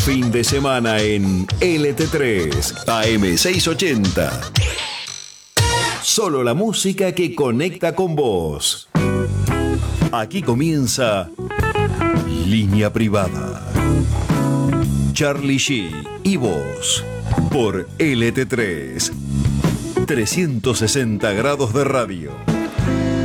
Fin de semana en LT3 AM680. Solo la música que conecta con vos. Aquí comienza Línea Privada. Charlie G y vos por LT3. 360 grados de radio.